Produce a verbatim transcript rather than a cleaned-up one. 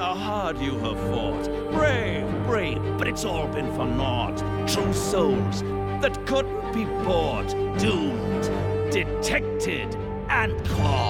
how hard you have fought. Brave, brave, but it's all been for naught. True souls that couldn't be bought. Doomed, detected, and caught.